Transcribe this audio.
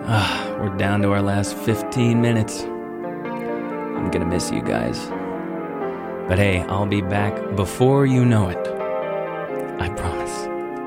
We're down to our last 15 minutes. I'm gonna miss you guys. But hey, I'll be back before you know it. I promise.